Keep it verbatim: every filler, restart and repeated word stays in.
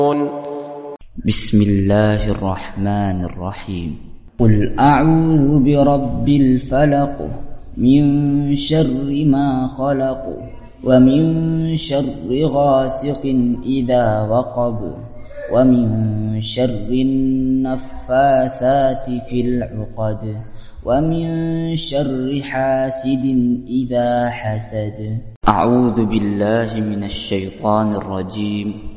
بسم الله الرحمن الرحيم. قل أعوذ برب الفلق من شر ما خلق ومن شر غاسق إذا وقب ومن شر النفاثات في العقد ومن شر حاسد إذا حسد. أعوذ بالله من الشيطان الرجيم.